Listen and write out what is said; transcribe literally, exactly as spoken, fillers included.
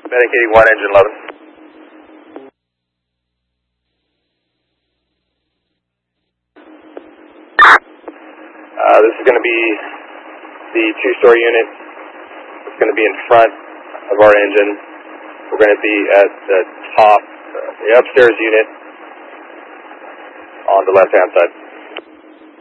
Medic eighty-one, engine eleven. Uh, this is going to be the two-story unit. It's going to be in front of our engine. We're going to be at the top, uh, the upstairs unit on the left-hand side.